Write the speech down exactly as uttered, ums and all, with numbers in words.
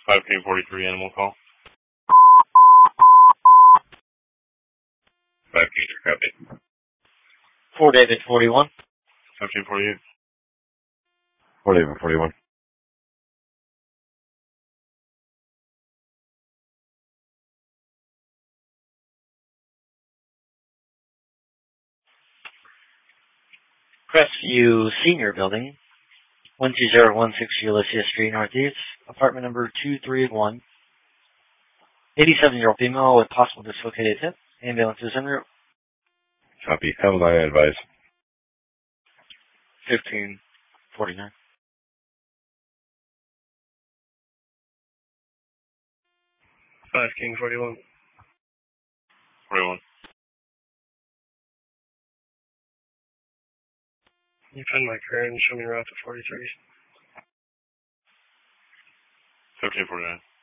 five King forty-three animal call. five King copy. four David forty-one. five King forty-eight. four David forty-one. Crestview Senior Building, one two zero one six Ulysses Street, Northeast, apartment number two three one. eighty-seven-year-old female with possible dislocated hip. Ambulance is en route. Copy. How was I advised? fifteen forty-nine. five King forty-one. forty-one. You find my current and show me route to forty-three. fifteen forty-nine.